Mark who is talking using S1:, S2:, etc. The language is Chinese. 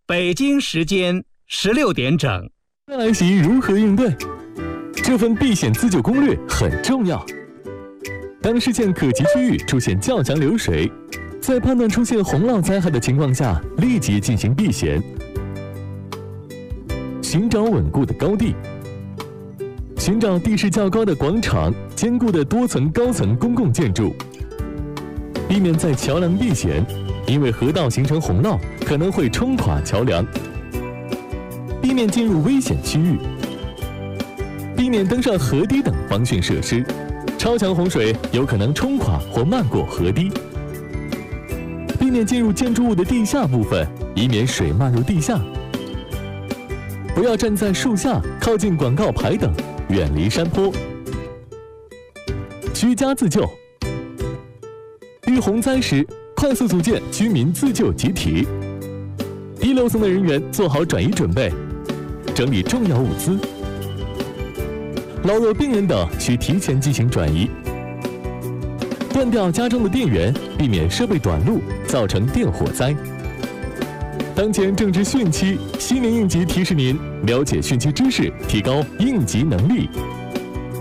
S1: 北京时间16点整。
S2: 来袭如何应对？这份避险自救攻略很重要。当视线可及区域出现较强流水，在判断出现洪涝灾害的情况下，立即进行避险。寻找稳固的高地，寻找地势较高的广场、坚固的多层高层公共建筑，避免在桥梁避险，因为河道形成洪涝可能会冲垮桥梁。避免进入危险区域，避免登上河堤等防汛设施，超强洪水有可能冲垮或漫过河堤。避免进入建筑物的地下部分，以免水漫入地下。不要站在树下、靠近广告牌等，远离山坡。居家自救，遇洪灾时，快速组建居民自救集体。低楼层的人员做好转移准备，整理重要物资。老弱病人等需提前进行转移。断掉家中的电源，避免设备短路，造成电火灾。当前正值汛期，新年应急提示您了解汛期知识，提高应急能力。